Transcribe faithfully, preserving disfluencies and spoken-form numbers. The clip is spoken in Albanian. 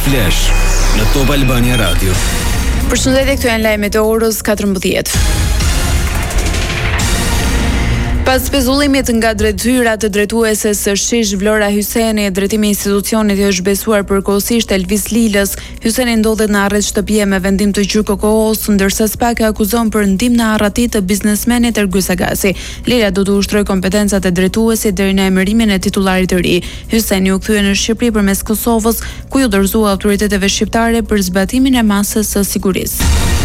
Flash në Top Albania Radio. Përshëndetje, këtu janë lajmet e orës katërmbëdhjetë. Pas pezullimit nga drejtyra të drejtueses së Shish Vlora Hyseni, drejtimi i institucionit i është besuar përkohësisht Elvis Lilës. Hyseni ndodhet në arrest shtëpie me vendim të gjykokos, ndërsa S P A K e akuzon për ndihmë në arrati të biznesmenit Ergys Agasi. Lila do të ushtrojë kompetencat e drejtuesit deri në emërimin e titullarit të ri. Hyseni u kthye në Shqipëri përmes Kosovës, ku ju dorëzua autoriteteve shqiptare për zbatimin e masës së sigurisë.